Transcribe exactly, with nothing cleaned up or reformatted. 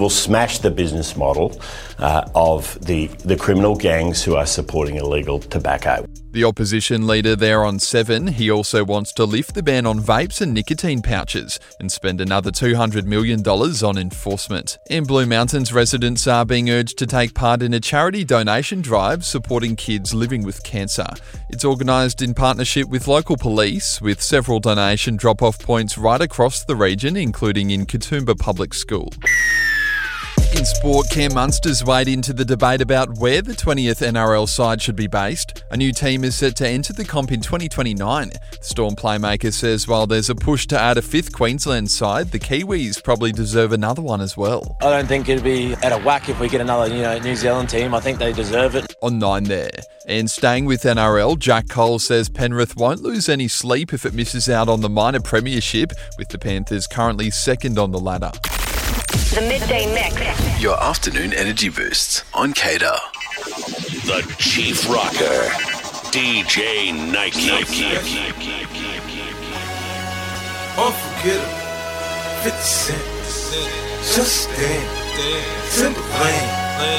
We'll smash the business model uh, of the, the criminal gangs who are supporting illegal tobacco. The opposition leader there on Seven, he also wants to lift the ban on vapes and nicotine pouches and spend another two hundred million dollars on enforcement. In Blue Mountains, residents are being urged to take part in a charity donation drive supporting kids living with cancer. It's organised in partnership with local police, with several donation drop-off points right across the region, including in Katoomba Public School. In sport, Cam Munster's weighed into the debate about where the twentieth N R L side should be based. A new team is set to enter the comp in twenty twenty-nine. Storm playmaker says while there's a push to add a fifth Queensland side, the Kiwis probably deserve another one as well. I don't think it'd be out of whack if we get another, you know, New Zealand team. I think they deserve it. On nine there. And staying with N R L, Jack Cole says Penrith won't lose any sleep if it misses out on the minor premiership, with the Panthers currently second on the ladder. The Midday Mix. Your afternoon energy boosts on Cater. The Chief Rocker, D J Nike. Unforgettable. fifty Cent. Just stand. Timberland.